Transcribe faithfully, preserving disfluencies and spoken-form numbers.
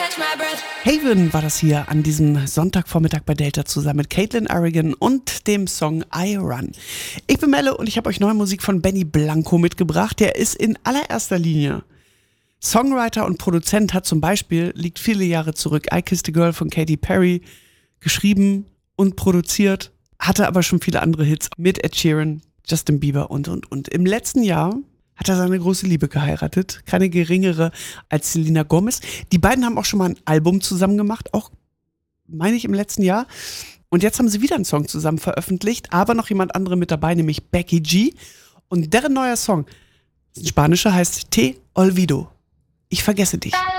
Haven war das hier an diesem Sonntagvormittag bei Delta zusammen mit Caitlin Arrigan und dem Song I Run. Ich bin Melle und ich habe euch neue Musik von Benny Blanco mitgebracht. Der ist in allererster Linie Songwriter und Produzent, hat zum Beispiel, liegt viele Jahre zurück, I Kissed a Girl von Katy Perry geschrieben und produziert, hatte aber schon viele andere Hits mit Ed Sheeran, Justin Bieber und, und, und. Im letzten Jahr hat er seine große Liebe geheiratet, keine geringere als Selena Gomez. Die beiden haben auch schon mal ein Album zusammen gemacht, auch, meine ich, im letzten Jahr. Und jetzt haben sie wieder einen Song zusammen veröffentlicht, aber noch jemand andere mit dabei, nämlich Becky G. Und deren neuer Song, ein spanischer, heißt Te Olvido. Ich vergesse dich.